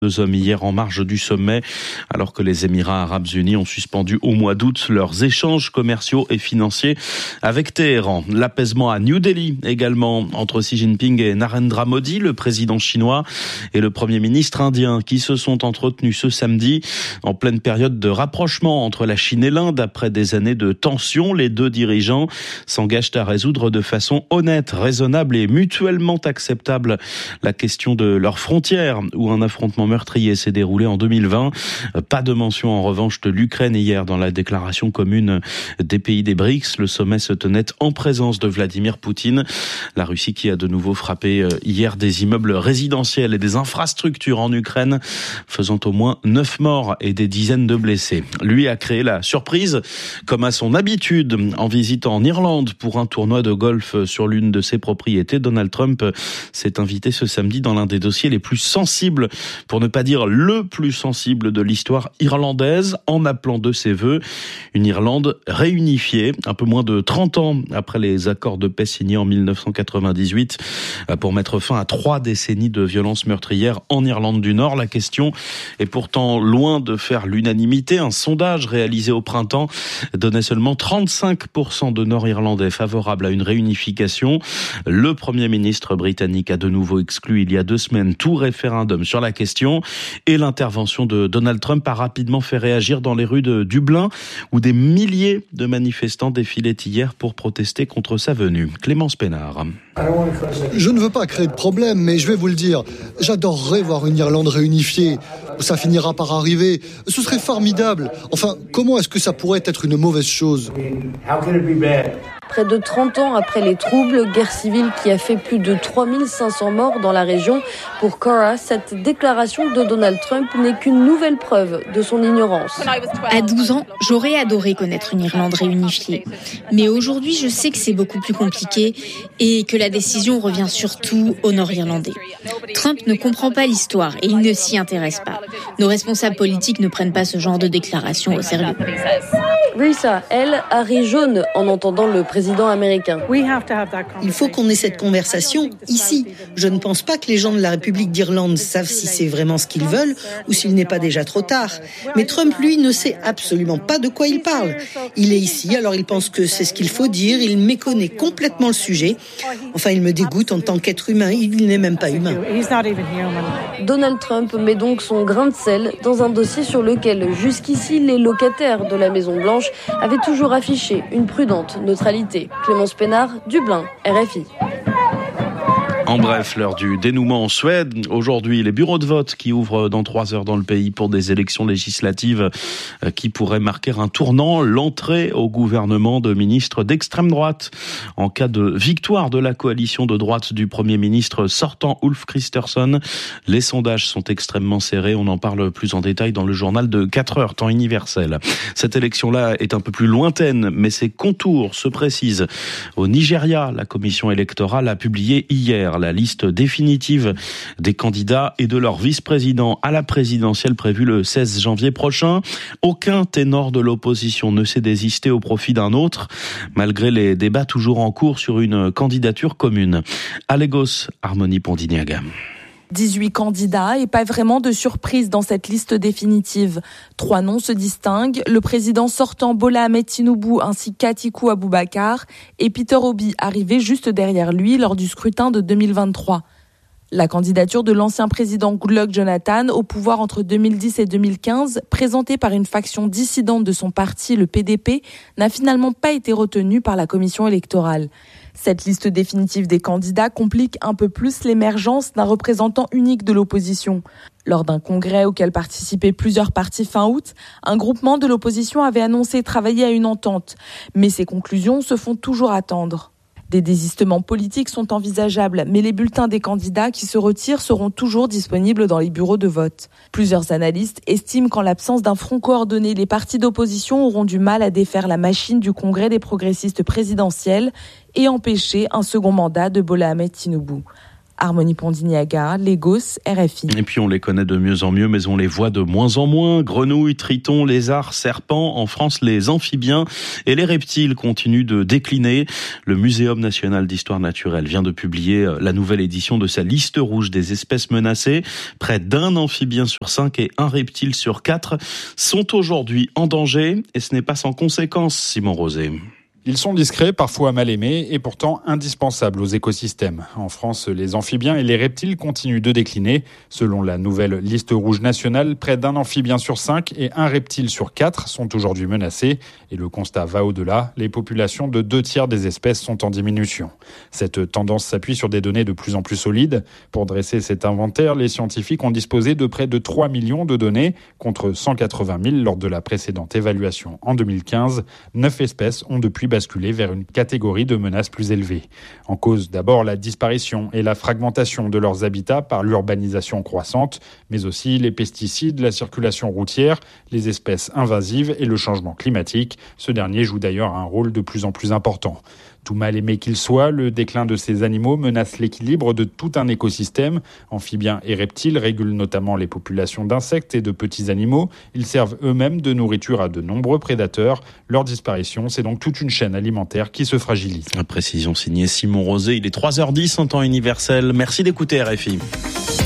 Deux hommes hier en marge du sommet, alors que les Émirats arabes unis ont suspendu au mois d'août leurs échanges commerciaux et financiers avec Téhéran. L'apaisement à New Delhi également entre Xi Jinping et Narendra Modi, le président chinois et le Premier ministre indien, qui se sont entretenus ce samedi en pleine période de rapprochement entre la Chine et l'Inde. Après des années de tensions, les deux dirigeants s'engagent à résoudre de façon honnête, raisonnable et mutuellement acceptable la question de leurs frontières, où un affrontement meurtrier s'est déroulé en 2020. Pas de mention en revanche de l'Ukraine hier dans la déclaration commune des pays des BRICS. Le sommet se tenait en présence de Vladimir Poutine. La Russie qui a de nouveau frappé hier des immeubles résidentiels et des infrastructures en Ukraine, faisant au moins 9 morts et des dizaines de blessés. Lui a créé la surprise, comme à son habitude, en visite en Irlande pour un tournoi de golf sur l'une de ses propriétés. Donald Trump s'est invité ce samedi dans l'un des dossiers les plus sensibles, pour ne pas dire le plus sensible de l'histoire irlandaise, en appelant de ses vœux une Irlande réunifiée, un peu moins de 30 ans après les accords de paix signés en 1998 pour mettre fin à 3 décennies de violences meurtrières en Irlande du Nord. La question est pourtant loin de faire l'unanimité. Un sondage réalisé au printemps donnait seulement 35% de Nord-Irlandais favorables à une réunification. Le Premier ministre britannique a de nouveau exclu il y a 2 semaines tout référendum sur la question, et l'intervention de Donald Trump a rapidement fait réagir dans les rues de Dublin, où des milliers de manifestants défilaient hier pour protester contre sa venue. Clémence Pénard. Je ne veux pas créer de problème, mais je vais vous le dire, j'adorerais voir une Irlande réunifiée. Ça finira par arriver. Ce serait formidable. Enfin, comment est-ce que ça pourrait être une mauvaise chose ? Près de 30 ans après les troubles, guerre civile qui a fait plus de 3500 morts dans la région, pour Cora, cette déclaration de Donald Trump n'est qu'une nouvelle preuve de son ignorance. À 12 ans, j'aurais adoré connaître une Irlande réunifiée. Mais aujourd'hui, je sais que c'est beaucoup plus compliqué et que la décision revient surtout aux Nord-Irlandais. Trump ne comprend pas l'histoire et il ne s'y intéresse pas. Nos responsables politiques ne prennent pas ce genre de déclaration au sérieux. Risa, elle, a ri jaune en entendant le président américain. Il faut qu'on ait cette conversation ici. Je ne pense pas que les gens de la République d'Irlande savent si c'est vraiment ce qu'ils veulent ou s'il n'est pas déjà trop tard. Mais Trump, lui, ne sait absolument pas de quoi il parle. Il est ici, alors il pense que c'est ce qu'il faut dire. Il méconnaît complètement le sujet. Enfin, il me dégoûte en tant qu'être humain. Il n'est même pas humain. Donald Trump met donc son grain de sel dans un dossier sur lequel, jusqu'ici, les locataires de la Maison-Blanche avaient toujours affiché une prudente neutralité. Clémence Pénard, Dublin, RFI. En bref, l'heure du dénouement en Suède. Aujourd'hui, les bureaux de vote qui ouvrent dans 3 heures dans le pays pour des élections législatives qui pourraient marquer un tournant, l'entrée au gouvernement de ministres d'extrême droite. En cas de victoire de la coalition de droite du Premier ministre sortant Ulf Kristersson, les sondages sont extrêmement serrés. On en parle plus en détail dans le journal de 4 heures, temps universel. Cette élection-là est un peu plus lointaine, mais ses contours se précisent. Au Nigeria, la commission électorale a publié hier la liste définitive des candidats et de leur vice-président à la présidentielle prévue le 16 janvier prochain. Aucun ténor de l'opposition ne s'est désisté au profit d'un autre, malgré les débats toujours en cours sur une candidature commune. À Lagos, Harmonie Pondignaga. 18 candidats et pas vraiment de surprise dans cette liste définitive. 3 noms se distinguent, le président sortant Bola Ahmed Tinubu ainsi qu'Atiku Abubakar et Peter Obi arrivé juste derrière lui lors du scrutin de 2023. La candidature de l'ancien président Goodluck Jonathan au pouvoir entre 2010 et 2015, présentée par une faction dissidente de son parti, le PDP, n'a finalement pas été retenue par la commission électorale. Cette liste définitive des candidats complique un peu plus l'émergence d'un représentant unique de l'opposition. Lors d'un congrès auquel participaient plusieurs partis fin août, un groupement de l'opposition avait annoncé travailler à une entente. Mais ces conclusions se font toujours attendre. Des désistements politiques sont envisageables, mais les bulletins des candidats qui se retirent seront toujours disponibles dans les bureaux de vote. Plusieurs analystes estiment qu'en l'absence d'un front coordonné, les partis d'opposition auront du mal à défaire la machine du congrès des progressistes présidentiels et empêcher un second mandat de Bola Ahmed Tinubu. Harmonie Pondiniaga, Lagos, RFI. Et puis on les connaît de mieux en mieux, mais on les voit de moins en moins. Grenouilles, tritons, lézards, serpents. En France, les amphibiens et les reptiles continuent de décliner. Le Muséum national d'histoire naturelle vient de publier la nouvelle édition de sa liste rouge des espèces menacées. Près d'1 amphibien sur 5 et 1 reptile sur 4 sont aujourd'hui en danger. Et ce n'est pas sans conséquence, Simon Rosé. Ils sont discrets, parfois mal aimés et pourtant indispensables aux écosystèmes. En France, les amphibiens et les reptiles continuent de décliner. Selon la nouvelle liste rouge nationale, près d'1 amphibien sur 5 et 1 reptile sur 4 sont aujourd'hui menacés. Et le constat va au-delà, les populations de 2/3 des espèces sont en diminution. Cette tendance s'appuie sur des données de plus en plus solides. Pour dresser cet inventaire, les scientifiques ont disposé de près de 3 millions de données, contre 180 000 lors de la précédente évaluation en 2015. 9 espèces ont depuis basculer vers une catégorie de menaces plus élevée. En cause d'abord la disparition et la fragmentation de leurs habitats par l'urbanisation croissante, mais aussi les pesticides, la circulation routière, les espèces invasives et le changement climatique. Ce dernier joue d'ailleurs un rôle de plus en plus important. Tout mal aimé qu'il soit, le déclin de ces animaux menace l'équilibre de tout un écosystème. Amphibiens et reptiles régulent notamment les populations d'insectes et de petits animaux. Ils servent eux-mêmes de nourriture à de nombreux prédateurs. Leur disparition, c'est donc toute une chaîne alimentaire qui se fragilise. Précision signée Simon Rosé. Il est 3h10 en temps universel. Merci d'écouter RFI.